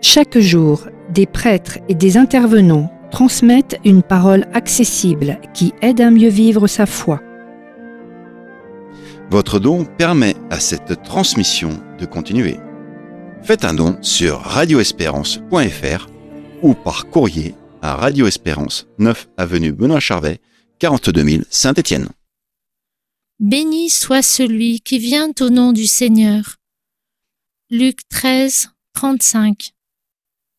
Chaque jour, des prêtres et des intervenants transmettent une parole accessible qui aide à mieux vivre sa foi. Votre don permet à cette transmission de continuer. Faites un don sur radioespérance.fr ou par courrier à Radio Espérance, 9 avenue Benoît Charvet, 42 000 Saint-Étienne. Béni soit celui qui vient au nom du Seigneur. Luc 13, 35.